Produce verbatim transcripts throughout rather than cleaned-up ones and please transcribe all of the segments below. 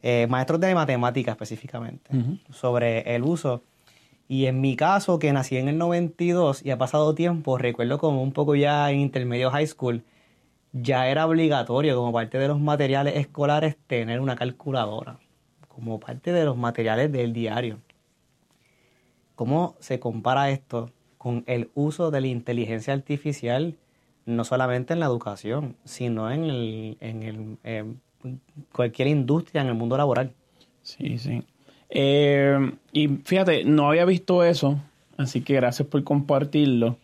eh, maestros de matemáticas específicamente, uh-huh. sobre el uso. Y en mi caso, que nací en el noventa y dos y ha pasado tiempo, recuerdo como un poco ya en intermedio high school, ya era obligatorio como parte de los materiales escolares tener una calculadora, como parte de los materiales del diario. ¿Cómo se compara esto con el uso de la inteligencia artificial, no solamente en la educación, sino en, el, en, el, en cualquier industria, en el mundo laboral? Sí, sí. Eh, y fíjate, no había visto eso, así que gracias por compartirlo.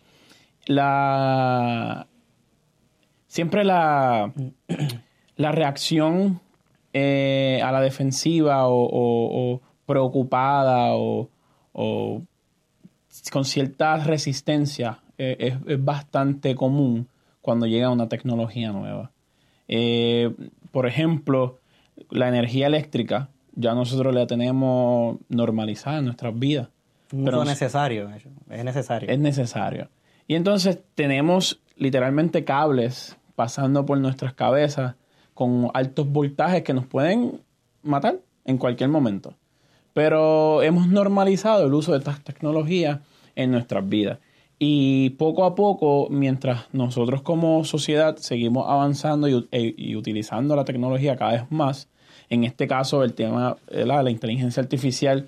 La siempre la, la reacción eh, a la defensiva o, o, o preocupada o, o con cierta resistencia eh, es, es bastante común cuando llega una tecnología nueva. Eh, por ejemplo, la energía eléctrica ya nosotros la tenemos normalizada en nuestras vidas. Un uso necesario, es necesario. Es necesario. Y entonces tenemos literalmente cables pasando por nuestras cabezas con altos voltajes que nos pueden matar en cualquier momento. Pero hemos normalizado el uso de estas tecnologías en nuestras vidas. Y poco a poco, mientras nosotros como sociedad seguimos avanzando y, y, y utilizando la tecnología cada vez más, en este caso el tema de la, la inteligencia artificial,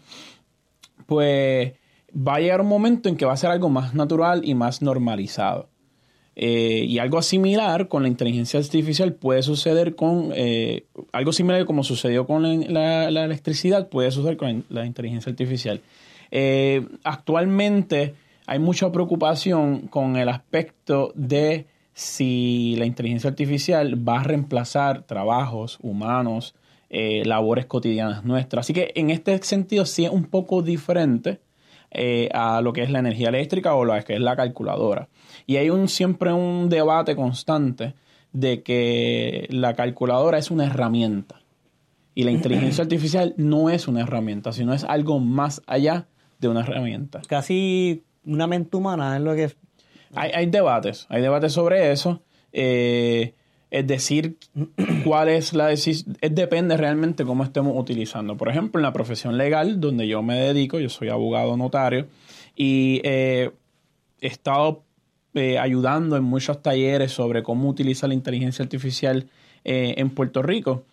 pues va a llegar un momento en que va a ser algo más natural y más normalizado. Eh, y algo similar con la inteligencia artificial puede suceder con... Eh, algo similar como sucedió con la, la, la electricidad puede suceder con la inteligencia artificial. Eh, actualmente hay mucha preocupación con el aspecto de si la inteligencia artificial va a reemplazar trabajos humanos, eh, labores cotidianas nuestras. Así que en este sentido sí es un poco diferente eh, a lo que es la energía eléctrica o lo que es la calculadora. Y hay un, siempre un debate constante de que la calculadora es una herramienta y la inteligencia artificial no es una herramienta, sino es algo más allá de una herramienta. Casi una mente humana es lo que es. Hay, hay debates, hay debates sobre eso. Eh, es decir, cuál es la decisión, depende realmente cómo estemos utilizando. Por ejemplo, en la profesión legal, donde yo me dedico, yo soy abogado notario, y eh, he estado eh, ayudando en muchos talleres sobre cómo utilizar la inteligencia artificial eh, en Puerto Rico.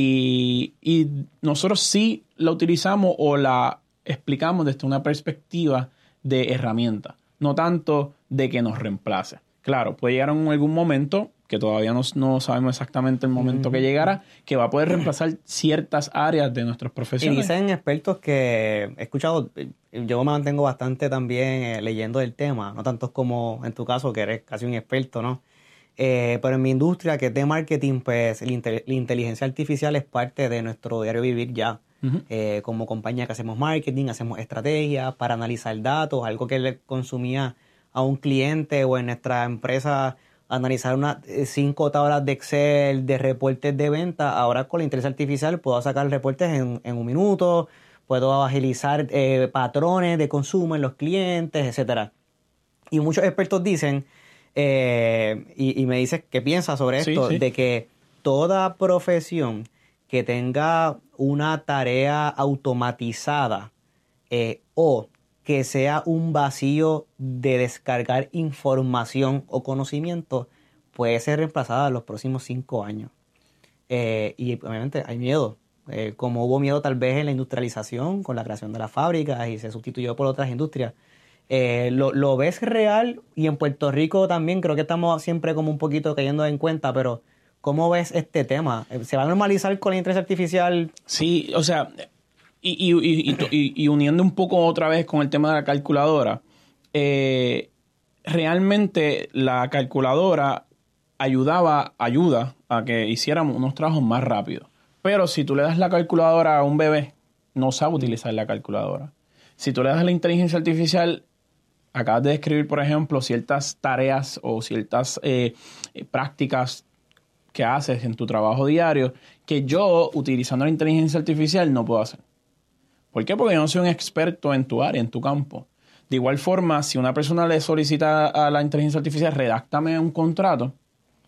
Y, y nosotros sí la utilizamos o la explicamos desde una perspectiva de herramienta, no tanto de que nos reemplace. Claro, puede llegar en algún momento, que todavía no, no sabemos exactamente el momento mm. que llegará, que va a poder reemplazar ciertas áreas de nuestras profesiones. Y dicen expertos que he escuchado, yo me mantengo bastante también eh, leyendo del tema, no tanto como en tu caso, que eres casi un experto, ¿no? Eh, pero en mi industria, que es de marketing, pues la, inte- la inteligencia artificial es parte de nuestro diario vivir ya. Uh-huh. Eh, como compañía que hacemos marketing, hacemos estrategias para analizar datos, algo que le consumía a un cliente o en nuestra empresa analizar unas cinco tablas de Excel de reportes de venta. Ahora con la inteligencia artificial puedo sacar reportes en, en un minuto, puedo agilizar eh, patrones de consumo en los clientes, etcétera. Y muchos expertos dicen, eh, y, y me dices qué piensas sobre esto, sí, sí. de que toda profesión que tenga una tarea automatizada eh, o que sea un vacío de descargar información o conocimiento puede ser reemplazada en los próximos cinco años. Eh, y obviamente hay miedo, eh, como hubo miedo tal vez en la industrialización con la creación de las fábricas y se sustituyó por otras industrias. Eh, lo, ¿Lo ves real? Y en Puerto Rico también creo que estamos siempre como un poquito cayendo en cuenta, pero ¿cómo ves este tema? ¿Se va a normalizar con la inteligencia artificial? Sí, o sea... Y, y, y, y, y uniendo un poco otra vez con el tema de la calculadora, eh, realmente la calculadora ayudaba, ayuda a que hiciéramos unos trabajos más rápidos. Pero si tú le das la calculadora a un bebé, no sabe utilizar la calculadora. Si tú le das la inteligencia artificial, acabas de describir, por ejemplo, ciertas tareas o ciertas eh, prácticas que haces en tu trabajo diario que yo, utilizando la inteligencia artificial, no puedo hacer. ¿Por qué? Porque yo no soy un experto en tu área, en tu campo. De igual forma, si una persona le solicita a la inteligencia artificial, redáctame un contrato,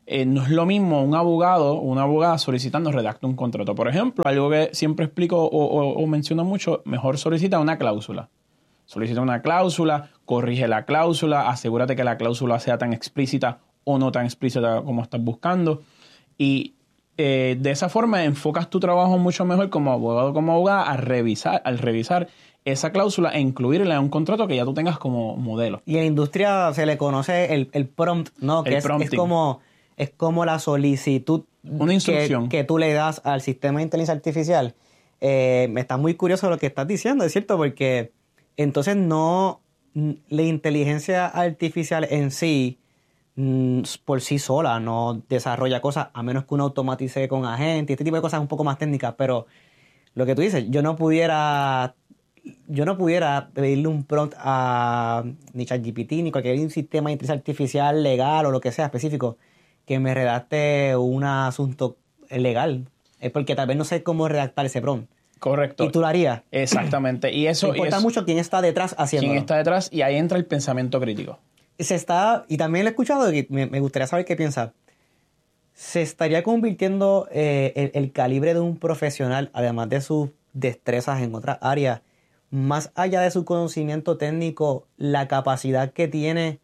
eh, no es lo mismo un abogado o una abogada solicitando redactar un contrato. Por ejemplo, algo que siempre explico o, o, o menciono mucho, mejor solicita una cláusula. Solicita una cláusula, corrige la cláusula, asegúrate que la cláusula sea tan explícita o no tan explícita como estás buscando. Y eh, de esa forma enfocas tu trabajo mucho mejor como abogado, como abogada, a revisar, al revisar esa cláusula e incluirla en un contrato que ya tú tengas como modelo. Y en la industria se le conoce el, el prompt, ¿no? Que El es, prompting. es como es como la solicitud Una instrucción que, que tú le das al sistema de inteligencia artificial. Eh, me está muy curioso lo que estás diciendo, es cierto, porque entonces no, la inteligencia artificial en sí, por sí sola, no desarrolla cosas, a menos que uno automatice con agentes, este tipo de cosas un poco más técnicas, pero lo que tú dices, yo no pudiera... Yo no pudiera pedirle un prompt a ni ChatGPT ni cualquier sistema de inteligencia artificial legal o lo que sea específico que me redacte un asunto legal. Es porque tal vez no sé cómo redactar ese prompt. Correcto. Y tú lo harías. Exactamente. Y eso Me importa es, mucho quién está detrás haciéndolo. quién está detrás, y ahí entra el pensamiento crítico. Se está, y también lo he escuchado y me, me gustaría saber qué piensa. Se estaría convirtiendo eh, el, el calibre de un profesional, además de sus destrezas en otras áreas, más allá de su conocimiento técnico, la capacidad que tiene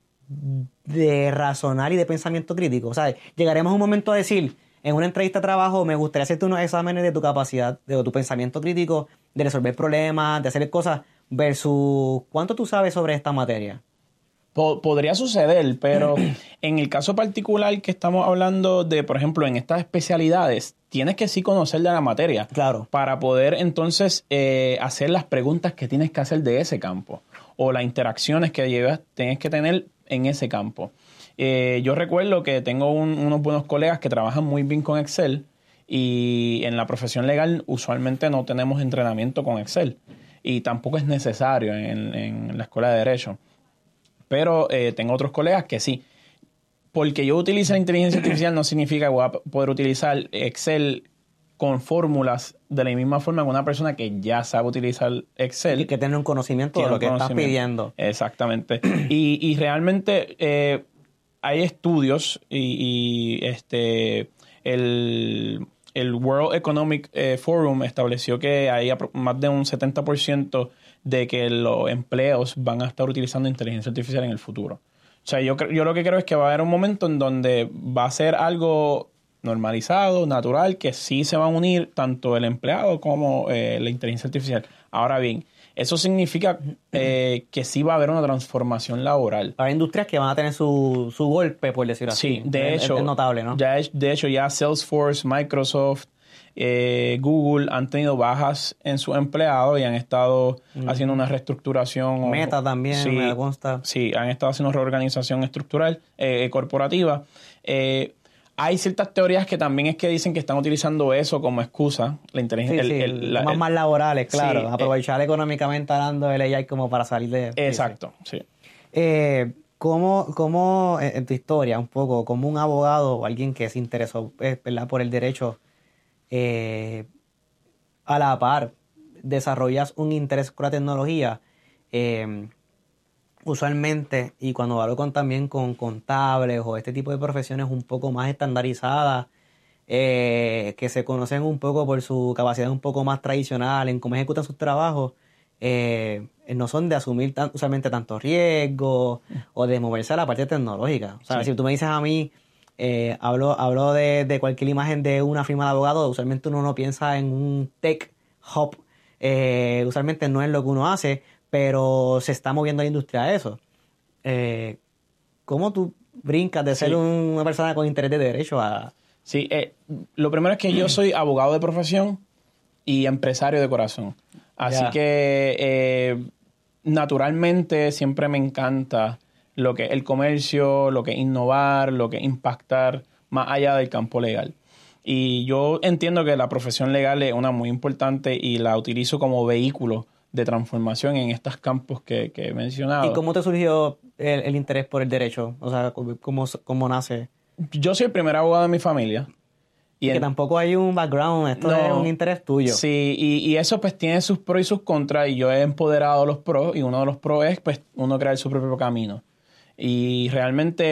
de razonar y de pensamiento crítico. O sea, llegaremos a un momento a decir, en una entrevista de trabajo, me gustaría hacerte unos exámenes de tu capacidad, de tu pensamiento crítico, de resolver problemas, de hacer cosas, versus cuánto tú sabes sobre esta materia. Podría suceder, pero en el caso particular que estamos hablando de, por ejemplo, en estas especialidades, tienes que sí conocer de la materia. Claro. Para poder entonces eh, hacer las preguntas que tienes que hacer de ese campo o las interacciones que llevas, tienes que tener en ese campo. Eh, yo recuerdo que tengo un, unos buenos colegas que trabajan muy bien con Excel, y en la profesión legal usualmente no tenemos entrenamiento con Excel y tampoco es necesario en, en la escuela de Derecho. Pero eh, tengo otros colegas que sí. Porque yo utilice la inteligencia artificial no significa que voy a poder utilizar Excel con fórmulas de la misma forma que una persona que ya sabe utilizar Excel. Y que tiene un conocimiento de lo que estás pidiendo. Exactamente. y, y realmente eh, hay estudios y, y este el, el World Economic eh, Forum estableció que hay más de un setenta por ciento de que los empleos van a estar utilizando inteligencia artificial en el futuro. O sea, yo, yo lo que creo es que va a haber un momento en donde va a ser algo normalizado, natural, que sí se van a unir tanto el empleado como eh, la inteligencia artificial. Ahora bien, eso significa eh, que sí va a haber una transformación laboral. Hay industrias que van a tener su, su golpe, por decirlo así. Sí, de es, hecho, es notable, ¿no? Ya es, de hecho, ya Salesforce, Microsoft, eh, Google han tenido bajas en sus empleados y han estado mm. haciendo una reestructuración. Meta o, también, sí, me consta. Sí, han estado haciendo una reorganización estructural, eh, corporativa. Eh, hay ciertas teorías que también es que dicen que están utilizando eso como excusa. La inteligencia, sí, el, sí, el, la, más, el, más laborales, claro. Sí, aprovechar eh, económicamente hablando el A I como para salir de... Exacto, sí. sí. Eh, ¿Cómo, cómo, en tu historia, un poco, como un abogado o alguien que se interesó, ¿verdad?, por el derecho, eh, a la par desarrollas un interés por la tecnología? Eh, usualmente, y cuando hablo con, también con contables o este tipo de profesiones un poco más estandarizadas, eh, que se conocen un poco por su capacidad un poco más tradicional en cómo ejecutan sus trabajos, eh, no son de asumir tan, usualmente tantos riesgos o de moverse a la parte tecnológica. O sea, sí. Si tú me dices a mí, eh, hablo, hablo de, de cualquier imagen de una firma de abogados, usualmente uno no piensa en un tech hub, eh, usualmente no es lo que uno hace, pero se está moviendo la industria a eso. Eh, ¿Cómo tú brincas de ser sí. un, una persona con interés de derecho a...? Sí, eh, lo primero es que yo soy abogado de profesión y empresario de corazón. Así yeah. que eh, naturalmente siempre me encanta lo que es el comercio, lo que es innovar, lo que es impactar más allá del campo legal. Y yo entiendo que la profesión legal es una muy importante y la utilizo como vehículo de transformación en estos campos que, que he mencionado. ¿Y cómo te surgió el, el interés por el derecho? O sea, ¿cómo, cómo nace? Yo soy el primer abogado de mi familia. Y que en... tampoco hay un background, esto no, es un interés tuyo. Sí, y, y eso pues tiene sus pros y sus contras, y yo he empoderado los pros, y uno de los pros es pues uno crear su propio camino. Y realmente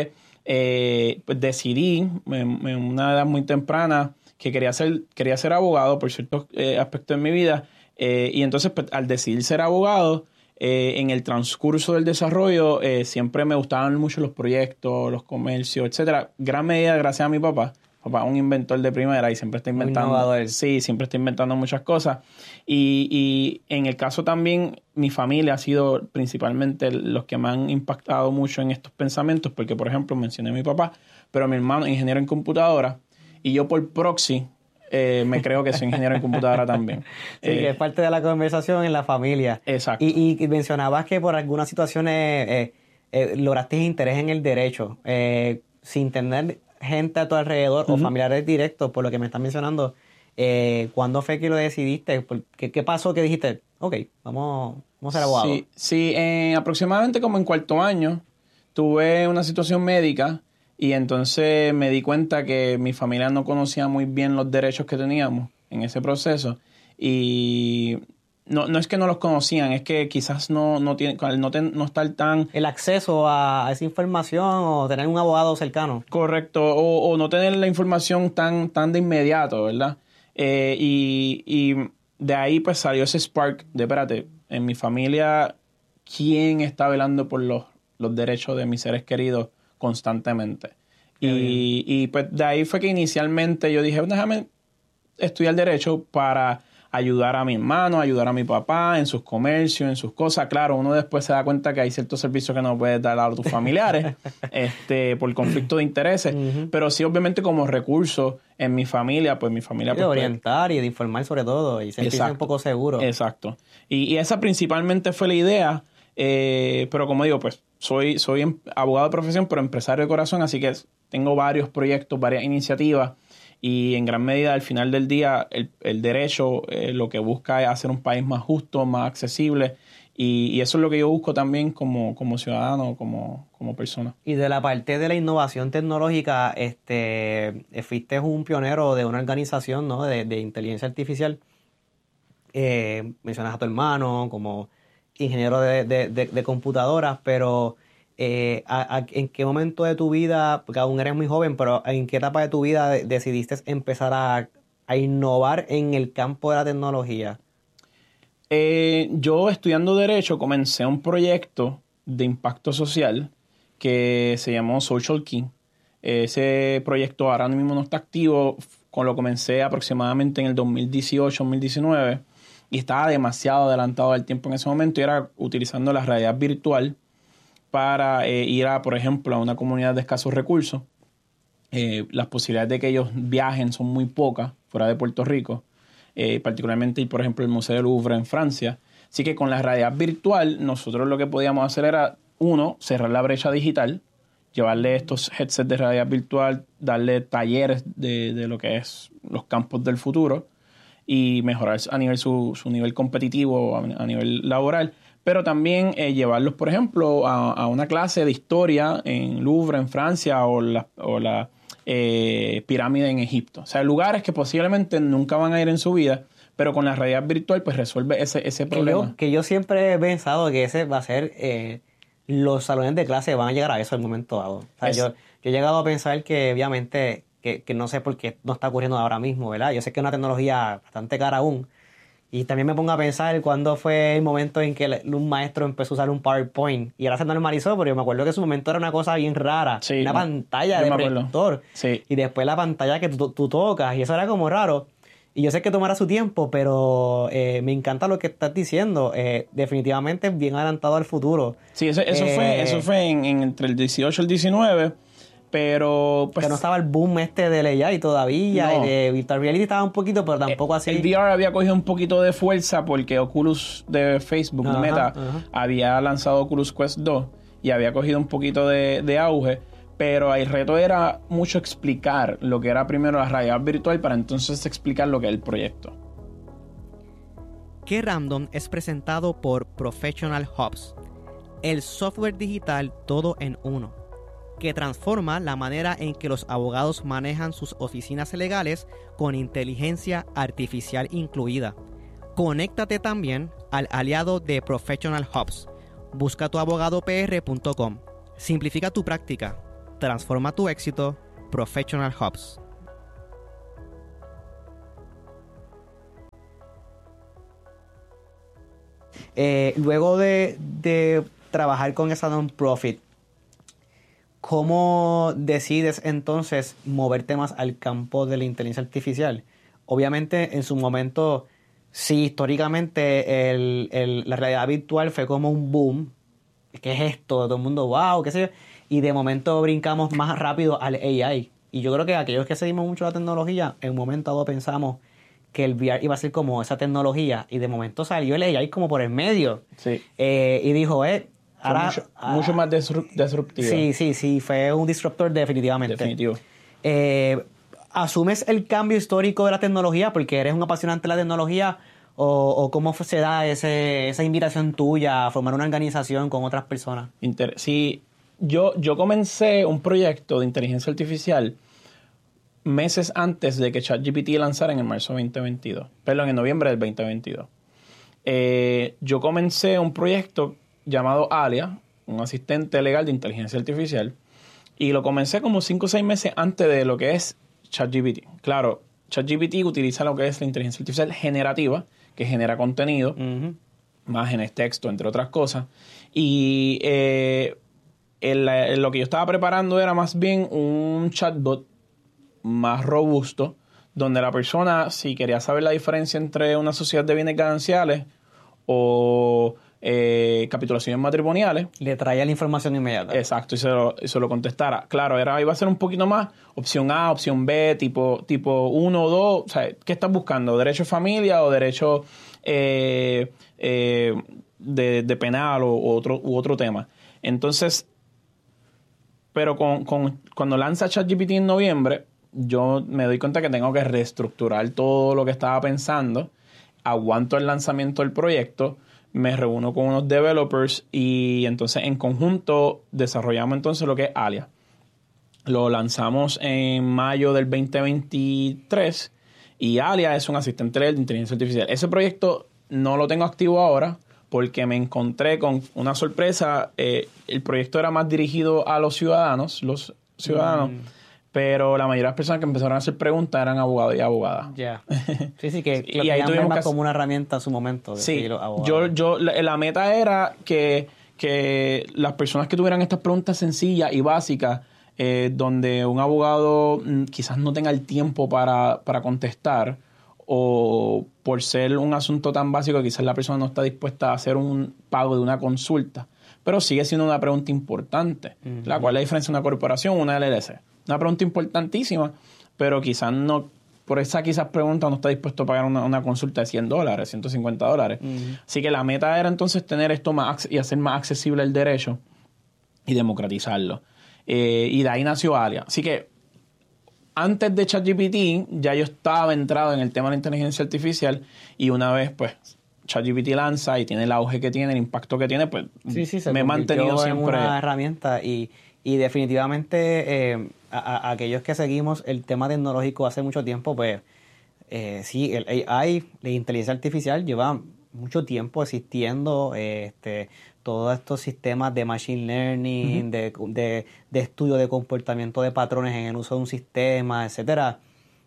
eh, pues decidí en, en una edad muy temprana que quería ser, quería ser abogado por ciertos eh, aspectos de mi vida. Eh, y entonces, pues, al decidir ser abogado, eh, en el transcurso del desarrollo, eh, siempre me gustaban mucho los proyectos, los comercios, etcétera. Gran medida gracias a mi papá. Papá es un inventor de primera y siempre está inventando. Sí, siempre está inventando muchas cosas. Y, y en el caso también, mi familia ha sido principalmente los que me han impactado mucho en estos pensamientos, porque, por ejemplo, mencioné a mi papá, pero mi hermano es ingeniero en computadora y yo por proxy eh, me creo que soy ingeniero en computadora también. Sí, eh, que es parte de la conversación en la familia. Exacto. Y, y mencionabas que por algunas situaciones eh, eh, lograste interés en el derecho, eh, sin tener gente a tu alrededor uh-huh. o familiares directos, por lo que me estás mencionando. Eh, ¿Cuándo fue que lo decidiste? ¿Qué, qué pasó que dijiste, ok, vamos, vamos a ser abogados? Sí, sí eh, aproximadamente como en cuarto año tuve una situación médica y entonces me di cuenta que mi familia no conocía muy bien los derechos que teníamos en ese proceso y no, no es que no los conocían, es que quizás no, no, tiene, no, ten, no estar tan... El acceso a esa información o tener un abogado cercano. Correcto, o, o no tener la información tan, tan de inmediato, ¿verdad? Eh, y, y de ahí pues salió ese spark de, espérate, en mi familia, ¿quién está velando por los, los derechos de mis seres queridos constantemente? Y, y pues de ahí fue que inicialmente yo dije, déjame estudiar derecho para ayudar a mi hermano, ayudar a mi papá en sus comercios, en sus cosas. Claro, uno después se da cuenta que hay ciertos servicios que no puedes dar a tus familiares este, por conflicto de intereses, uh-huh. pero sí obviamente como recurso en mi familia, pues mi familia... Y de pues, orientar y de informar sobre todo y sentirse un poco seguro. Exacto. Y, y esa principalmente fue la idea, eh, pero como digo, pues soy, soy abogado de profesión, pero empresario de corazón, así que tengo varios proyectos, varias iniciativas. Y en gran medida, al final del día, el, el derecho eh, lo que busca es hacer un país más justo, más accesible. Y, y eso es lo que yo busco también como, como ciudadano, como, como persona. Y de la parte de la innovación tecnológica, este, fuiste un pionero de una organización, ¿no? de, de inteligencia artificial. Eh, mencionas a tu hermano como ingeniero de, de, de, de computadoras, pero... Eh, a, a, ¿en qué momento de tu vida, porque aún eres muy joven, pero en qué etapa de tu vida de, decidiste empezar a, a innovar en el campo de la tecnología? Eh, yo estudiando Derecho comencé un proyecto de impacto social que se llamó Social Key. Ese proyecto ahora mismo no está activo, con lo comencé aproximadamente en el dos mil dieciocho, dos mil diecinueve y estaba demasiado adelantado del tiempo en ese momento y era utilizando la realidad virtual para eh, ir a, por ejemplo, a una comunidad de escasos recursos. Eh, las posibilidades de que ellos viajen son muy pocas fuera de Puerto Rico, eh, particularmente ir, por ejemplo, al Museo del Louvre en Francia. Así que con la realidad virtual, nosotros lo que podíamos hacer era, uno, cerrar la brecha digital, llevarle estos headsets de realidad virtual, darle talleres de, de lo que es los campos del futuro y mejorar a nivel su, su nivel competitivo, a, a nivel laboral. Pero también eh, llevarlos, por ejemplo, a, a una clase de historia en Louvre, en Francia, o la, o la eh, pirámide en Egipto. O sea, lugares que posiblemente nunca van a ir en su vida, pero con la realidad virtual pues resuelve ese, ese problema. Que yo, que yo siempre he pensado que ese va a ser... Eh, los salones de clase van a llegar a eso en un momento dado. O sea, yo, yo he llegado a pensar que obviamente, que, que no sé por qué no está ocurriendo ahora mismo, ¿verdad? Yo sé que es una tecnología bastante cara aún. Y también me pongo a pensar cuándo fue el momento en que un maestro empezó a usar un PowerPoint. Y ahora se normalizó, pero yo me acuerdo que en su momento era una cosa bien rara. Sí, una pantalla de proyector. Sí. Y después la pantalla que tú, tú tocas. Y eso era como raro. Y yo sé que tomará su tiempo, pero eh, me encanta lo que estás diciendo. Eh, definitivamente bien adelantado al futuro. Sí, eso, eso eh, fue, eso fue en, en entre el dieciocho y el diecinueve. Pero pues, que no estaba el boom este de A I todavía, no. Y de Virtual Reality estaba un poquito, pero tampoco así. El V R había cogido un poquito de fuerza porque Oculus de Facebook, ajá, Meta, ajá. había lanzado Oculus Quest dos y había cogido un poquito de, de auge, pero el reto era mucho explicar lo que era primero la realidad virtual para entonces explicar lo que es el proyecto. Qué Random es presentado por Professional Hubs, el software digital todo en uno, que transforma la manera en que los abogados manejan sus oficinas legales con inteligencia artificial incluida. Conéctate también al aliado de Professional Hubs. Busca tu abogado p r punto com. Simplifica tu práctica. Transforma tu éxito, Professional Hubs. Eh, luego de, de trabajar con esa non-profit, ¿cómo decides entonces moverte más al campo de la inteligencia artificial? Obviamente, en su momento, sí, históricamente, el, el, la realidad virtual fue como un boom. ¿Qué es esto? Todo el mundo, wow, qué sé yo. Y de momento brincamos más rápido al A I. Y yo creo que aquellos que seguimos mucho la tecnología, en un momento dado pensamos que el V R iba a ser como esa tecnología. Y de momento salió el A I como por el medio. Sí. Eh, y dijo, eh, ahora... mucho, ah, mucho más disruptivo. Sí, sí, sí. Fue un disruptor definitivamente. Definitivo. Eh, ¿Asumes el cambio histórico de la tecnología porque eres un apasionante de la tecnología? ¿O, o cómo se da ese, esa invitación tuya a formar una organización con otras personas? Inter- sí, yo, yo comencé un proyecto de inteligencia artificial meses antes de que ChatGPT lanzara en el marzo veinte veintidós. Perdón, en noviembre del veinte veintidós. Eh, yo comencé un proyecto llamado Alia, un asistente legal de inteligencia artificial, y lo comencé como cinco o seis meses antes de lo que es ChatGPT. Claro, ChatGPT utiliza lo que es la inteligencia artificial generativa, que genera contenido, uh-huh. imágenes, texto, entre otras cosas. Y eh, el, el, lo que yo estaba preparando era más bien un chatbot más robusto, donde la persona, si quería saber la diferencia entre una sociedad de bienes gananciales o eh, capitulaciones matrimoniales, le traía la información inmediata. Exacto, y se lo, y se lo contestara. Claro, era, iba a ser un poquito más opción A, opción B, tipo tipo uno o dos. O sea, ¿qué estás buscando? ¿Derecho de familia o derecho eh, eh, de, de penal o, o otro, u otro tema? Entonces, pero con, con, cuando lanza ChatGPT en noviembre, yo me doy cuenta que tengo que reestructurar todo lo que estaba pensando. Aguanto el lanzamiento del proyecto, me reúno con unos developers y entonces en conjunto desarrollamos entonces lo que es Alia. Lo lanzamos en mayo del veinte veintitrés y Alia es un asistente de inteligencia artificial. Ese proyecto no lo tengo activo ahora porque me encontré con una sorpresa. Eh, el proyecto era más dirigido a los ciudadanos, los ciudadanos, mm. pero la mayoría de las personas que empezaron a hacer preguntas eran abogados y abogadas. Ya. Yeah. Sí, sí, que y ahí tuvimos más que... como una herramienta en su momento. De sí, yo, yo, la, la meta era que, que las personas que tuvieran estas preguntas sencillas y básicas, eh, donde un abogado mm, quizás no tenga el tiempo para, para contestar, o por ser un asunto tan básico que quizás la persona no está dispuesta a hacer un pago de una consulta, pero sigue siendo una pregunta importante. Uh-huh. La cual es la diferencia de una corporación, una L L C. Una pregunta importantísima, pero quizás no, por esa quizás pregunta no está dispuesto a pagar una, una consulta de cien dólares, ciento cincuenta dólares. Uh-huh. Así que la meta era entonces tener esto más y hacer más accesible el derecho y democratizarlo. Eh, y de ahí nació Alia. Así que antes de ChatGPT ya yo estaba entrado en el tema de la inteligencia artificial y una vez pues ChatGPT lanza y tiene el auge que tiene, el impacto que tiene, pues sí, sí, se me he mantenido siempre... en una herramienta y, y definitivamente eh, a, a aquellos que seguimos el tema tecnológico hace mucho tiempo, pues eh, sí, el A I, la inteligencia artificial lleva mucho tiempo existiendo, eh, este, todos estos sistemas de machine learning, uh-huh. de, de, de estudio de comportamiento de patrones en el uso de un sistema, etcétera.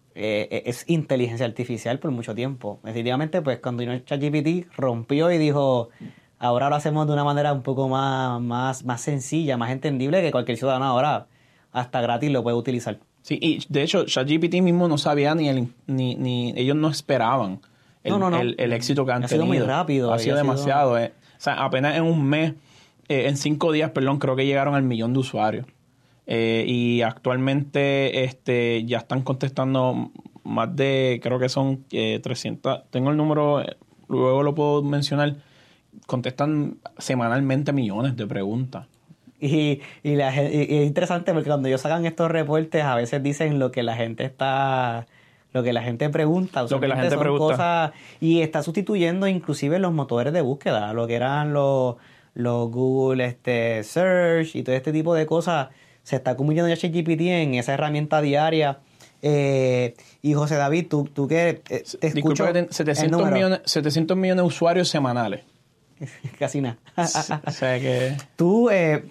Eh, es inteligencia artificial por mucho tiempo. Definitivamente, pues cuando vino ChatGPT rompió y dijo, ahora lo hacemos de una manera un poco más, más, más sencilla, más entendible, que cualquier ciudadano ahora hasta gratis lo puede utilizar. Sí, y de hecho ChatGPT mismo no sabía ni, el, ni, ni ellos no esperaban el, no, no, no. el, el éxito que han ha tenido. Ha sido muy rápido. Ha sido ha demasiado. Sido... Eh. O sea, apenas en un mes, eh, en cinco días, perdón, creo que llegaron al millón de usuarios. Eh, y actualmente este ya están contestando más de, creo que son eh, trescientos, tengo el número, eh, luego lo puedo mencionar, contestan semanalmente millones de preguntas. Y, y, la, y, y es interesante porque cuando ellos sacan estos reportes a veces dicen lo que la gente está... Lo que la gente pregunta. Lo que la gente son pregunta. Cosas, y está sustituyendo inclusive los motores de búsqueda, lo que eran los, los Google este, Search y todo este tipo de cosas. Se está convirtiendo ya ChatGPT en esa herramienta diaria. Eh, y José David, tú, tú que eh, te escucho Disculpa, setecientos millones, setecientos millones de usuarios semanales. Casi nada. O sea que... Tú, eh,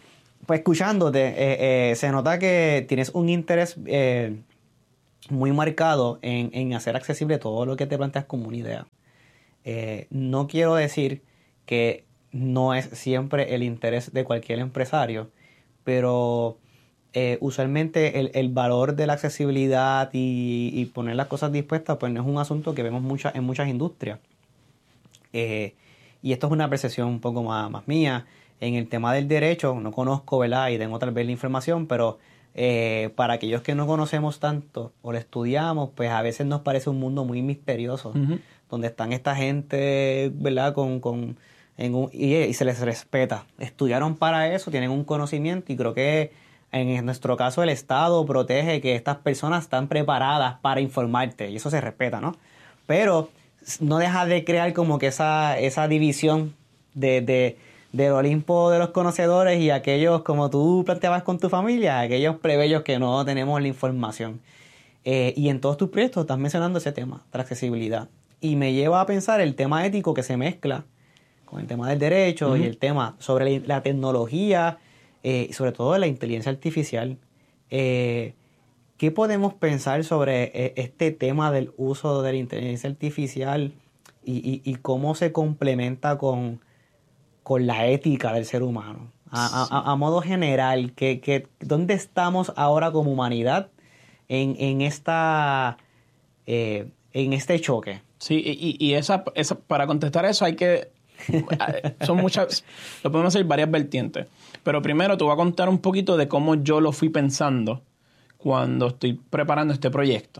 pues escuchándote, eh, eh, se nota que tienes un interés eh, muy marcado en, en hacer accesible todo lo que te planteas como una idea. Eh, no quiero decir que no es siempre el interés de cualquier empresario, pero eh, usualmente el, el valor de la accesibilidad y, y poner las cosas dispuestas, pues no es un asunto que vemos mucha, en muchas industrias. Eh, y esto es una percepción un poco más, más mía. En el tema del derecho, no conozco, ¿verdad? Y tengo tal vez la información, pero eh, para aquellos que no conocemos tanto o lo estudiamos, pues a veces nos parece un mundo muy misterioso, uh-huh. donde están esta gente, ¿verdad? Con, con, en un, y, y se les respeta. Estudiaron para eso, tienen un conocimiento y creo que en nuestro caso el Estado protege que estas personas están preparadas para informarte y eso se respeta, ¿no? Pero no deja de crear como que esa, esa división de, de, del Olimpo de los conocedores y aquellos, como tú planteabas con tu familia, aquellos plebeyos que no tenemos la información. Eh, y en todos tus proyectos estás mencionando ese tema, la accesibilidad. Y me lleva a pensar el tema ético que se mezcla con el tema del derecho uh-huh. y el tema sobre la, la tecnología, eh, sobre todo la inteligencia artificial. Eh, ¿Qué podemos pensar sobre eh, este tema del uso de la inteligencia artificial y, y, y cómo se complementa con, con la ética del ser humano? A, sí. a, a modo general, ¿qué, qué, ¿dónde estamos ahora como humanidad en, en, esta, eh, en este choque? Sí, y, y esa, esa, para contestar eso hay que... son muchas... Lo podemos hacer varias vertientes. Pero primero te voy a contar un poquito de cómo yo lo fui pensando cuando estoy preparando este proyecto.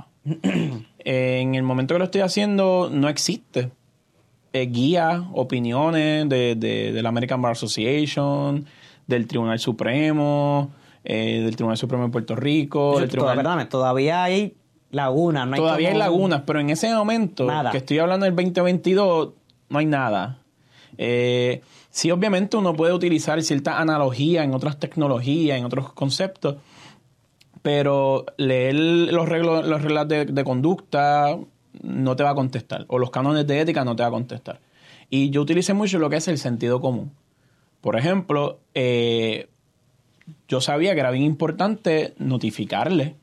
En el momento que lo estoy haciendo no existe eh, guía, opiniones de, de, de la American Bar Association, del Tribunal Supremo, eh, del Tribunal Supremo de Puerto Rico. Yo, del Tribunal... Perdóname, todavía hay lagunas. No hay todavía como... hay lagunas, pero en ese momento, nada. Que estoy hablando del veinte veintidós, no hay nada. Eh, sí, obviamente uno puede utilizar cierta analogía en otras tecnologías, en otros conceptos, pero leer los reglas, las reglas de, de conducta no te va a contestar, o los cánones de ética no te va a contestar. Y yo utilicé mucho lo que es el sentido común. Por ejemplo, eh, yo sabía que era bien importante notificarle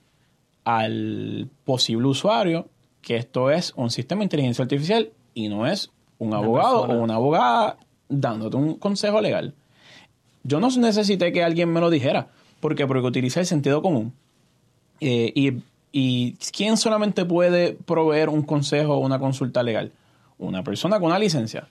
al posible usuario que esto es un sistema de inteligencia artificial y no es un abogado o una abogada dándote un consejo legal. Yo no necesité que alguien me lo dijera. ¿Por qué? Porque utilicé el sentido común. Eh, y, ¿Y quién solamente puede proveer un consejo o una consulta legal? Una persona con una licencia.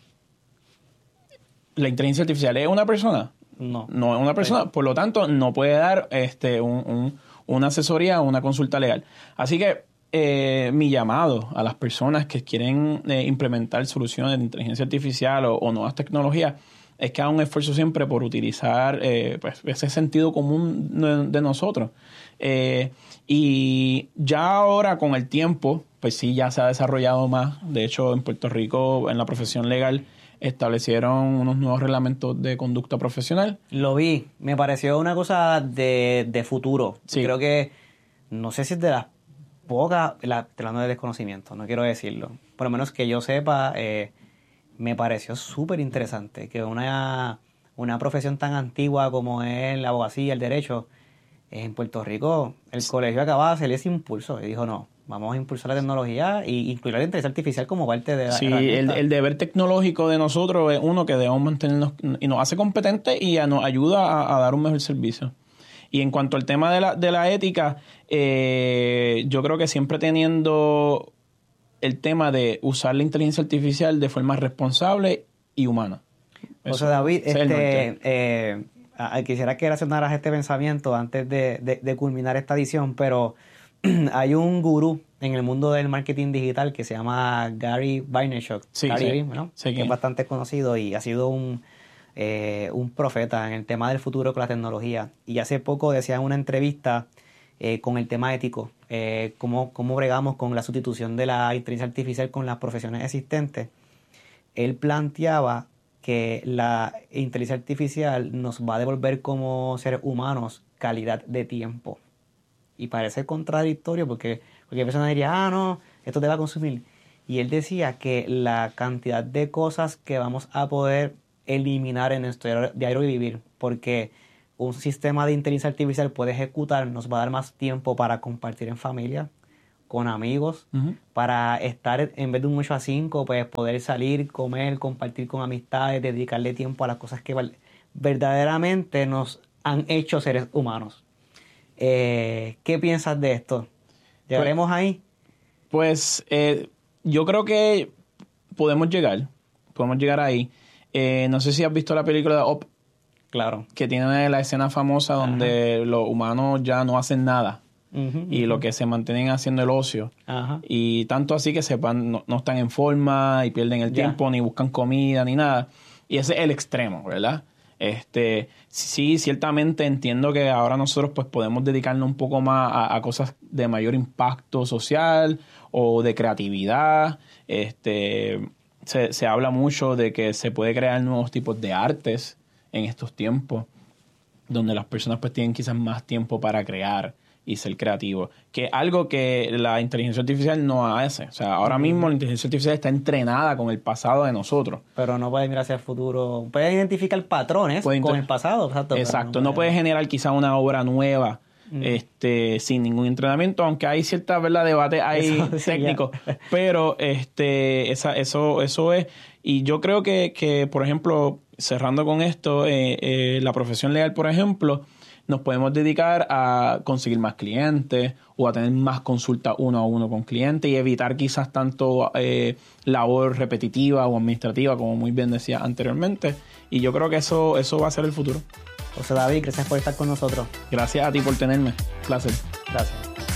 ¿La inteligencia artificial es una persona? No. No es una persona. Por lo tanto, no puede dar este, un, un, una asesoría o una consulta legal. Así que eh, mi llamado a las personas que quieren eh, implementar soluciones de inteligencia artificial o, o nuevas tecnologías es que hagan un esfuerzo siempre por utilizar eh, pues, ese sentido común de, de nosotros. Eh, y ya ahora con el tiempo, pues sí, ya se ha desarrollado más. De hecho, en Puerto Rico, en la profesión legal, establecieron unos nuevos reglamentos de conducta profesional. Lo vi. Me pareció una cosa de, de futuro. Sí. Creo que, no sé si es de las pocas, la, hablando de desconocimiento, no quiero decirlo. Por lo menos que yo sepa, eh, me pareció súper interesante que una, una profesión tan antigua como es la abogacía, el derecho, en Puerto Rico, el colegio acababa de hacer ese impulso y dijo, no, vamos a impulsar la tecnología e incluir la inteligencia artificial como parte de la Sí, el, el deber tecnológico de nosotros es uno que debemos mantenernos y nos hace competentes y a, nos ayuda a, a dar un mejor servicio. Y en cuanto al tema de la, de la ética, eh, yo creo que siempre teniendo el tema de usar la inteligencia artificial de forma responsable y humana. O sea, David, este, eh, quisiera que relacionaras este pensamiento antes de, de, de culminar esta edición, pero hay un gurú en el mundo del marketing digital que se llama Gary Vaynerchuk, sí, Gary, sí. ¿no? Sí, que es bastante conocido y ha sido un, eh, un profeta en el tema del futuro con la tecnología. Y hace poco decía en una entrevista eh, con el tema ético, eh, cómo, cómo bregamos con la sustitución de la inteligencia artificial con las profesiones existentes. Él planteaba que la inteligencia artificial nos va a devolver como seres humanos calidad de tiempo. Y parece contradictorio porque cualquier persona diría, ah, no, esto te va a consumir. Y él decía que la cantidad de cosas que vamos a poder eliminar en nuestro diario de vivir, porque un sistema de inteligencia artificial puede ejecutar, nos va a dar más tiempo para compartir en familia, con amigos, uh-huh. para estar en vez de un ocho a cinco, pues poder salir, comer, compartir con amistades, dedicarle tiempo a las cosas que verdaderamente nos han hecho seres humanos. Eh, ¿Qué piensas de esto? ¿Llegaremos pues, ahí? Pues eh, yo creo que podemos llegar, podemos llegar ahí. Eh, no sé si has visto la película de Up. Claro. Que tiene la escena famosa donde Ajá. los humanos ya no hacen nada. Uh-huh, y uh-huh. lo que se mantienen haciendo el ocio. Ajá. Y tanto así que sepan, no, no están en forma y pierden el yeah. tiempo, ni buscan comida, ni nada. Y ese es el extremo, ¿verdad? Este, sí, ciertamente entiendo que ahora nosotros pues podemos dedicarnos un poco más a, a cosas de mayor impacto social o de creatividad. Este, se, se habla mucho de que se puede crear nuevos tipos de artes en estos tiempos, donde las personas pues tienen quizás más tiempo para crear y ser creativo, que es algo que la inteligencia artificial no hace. O sea, ahora mismo la inteligencia artificial está entrenada con el pasado de nosotros. Pero no puede mirar hacia el futuro. Puede identificar patrones puede con el pasado. Exacto. Exacto. No, no puede generar quizá una obra nueva mm. este, sin ningún entrenamiento, aunque hay cierta, ¿verdad?, debate ahí técnico. Sí, pero este, esa, eso, eso es. Y yo creo que, que por ejemplo, cerrando con esto, eh, eh, la profesión legal, por ejemplo, nos podemos dedicar a conseguir más clientes o a tener más consultas uno a uno con clientes y evitar quizás tanto eh, labor repetitiva o administrativa, como muy bien decía anteriormente. Y yo creo que eso, eso va a ser el futuro. José David, gracias por estar con nosotros. Gracias a ti por tenerme. Placer. Gracias.